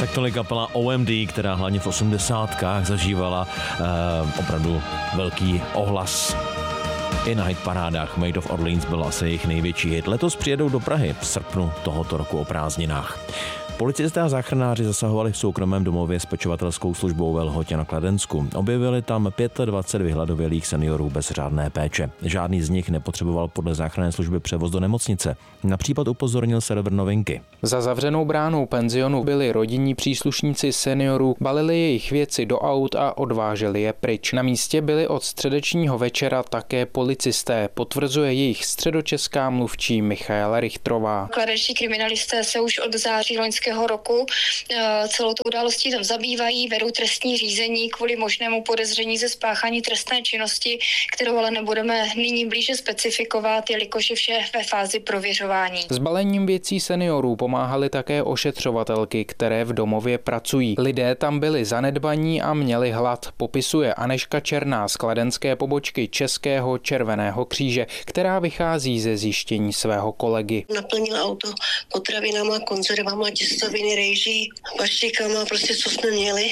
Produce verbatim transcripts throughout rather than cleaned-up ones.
Tak tolik kapela O M D, která hlavně v osmdesátkách zažívala eh, opravdu velký ohlas. I na hitparádách Made of Orleans byl asi jejich největší hit. Letos přijedou do Prahy v srpnu tohoto roku o prázdninách. Policisté a záchranáři zasahovali v soukromém domově s pečovatelskou službou ve Lhotě na Kladensku. Objevili tam dvacet pět vyhladovělých seniorů bez řádné péče. Žádný z nich nepotřeboval podle záchranné služby převoz do nemocnice. Na případ upozornil server Novinky. Za zavřenou bránou penzionu byli rodinní příslušníci seniorů, balili jejich věci do aut a odváželi je pryč. Na místě byli od středečního večera také policisté, potvrzuje jejich středočeská mluvčí Michaela Richtrová. Kladenští kriminalisté se už od září loňského roku celou tou událostí tam zabývají, vedou trestní řízení kvůli možnému podezření ze spáchání trestné činnosti, kterou ale nebudeme nyní blíže specifikovat, jelikož je vše ve fázi prověřování. S balením věcí seniorů pomáhaly také ošetřovatelky, které v domově pracují. Lidé tam byli zanedbaní a měli hlad, popisuje Anežka Černá z kladenské pobočky Českého červeného kříže, která vychází ze zjištění svého kolegy. Naplnila auto potravinama, konzervama, těstoviny, rejží, paštikama, prostě co jsme měli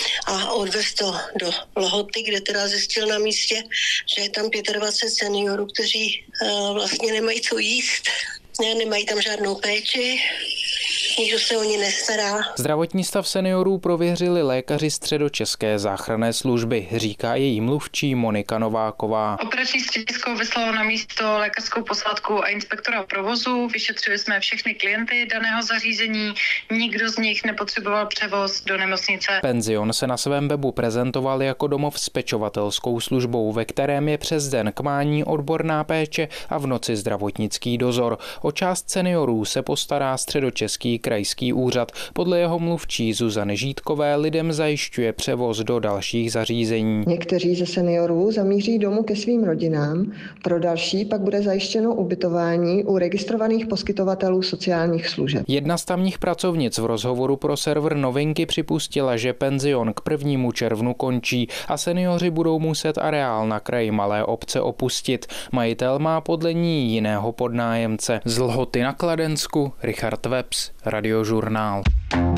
a odvez to do Lhoty, kde teda zjistil na místě, že je tam dvacet pět seniorů, kteří uh, vlastně nemají co jíst, ne, nemají tam žádnou péči, nikdo se o ně nestará. Zdravotní stav seniorů prověřili lékaři středočeské záchranné služby, říká její mluvčí Monika Nováková. Operační středisko vyslalo na místo lékařskou posádku a inspektora provozu. Vyšetřili jsme všechny klienty daného zařízení, nikdo z nich nepotřeboval převoz do nemocnice. Penzion se na svém webu prezentoval jako domov s pečovatelskou službou, ve kterém je přes den kmání odborná péče a v noci zdravotnický dozor. O část seniorů se postará středočeský krajský úřad. Podle jeho mluvčí Zuzany Žítkové lidem zajišťuje převoz do dalších zařízení. Někteří ze seniorů zamíří domů ke svým rodinám, pro další pak bude zajištěno ubytování u registrovaných poskytovatelů sociálních služeb. Jedna z tamních pracovnic v rozhovoru pro server Novinky připustila, že penzion k prvnímu červnu končí a seniori budou muset areál na kraji malé obce opustit. Majitel má podle ní jiného podnájemce. Z Lhoty na Kladensku Richard Webs, Radiožurnál.